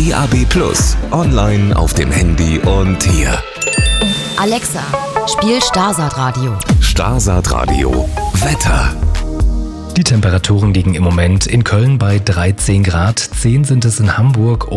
DAB+, online auf dem Handy und hier. Alexa, spiel Starsat Radio. Starsat Radio. Wetter. Die Temperaturen liegen im Moment in Köln bei 13 Grad, 10 sind es in Hamburg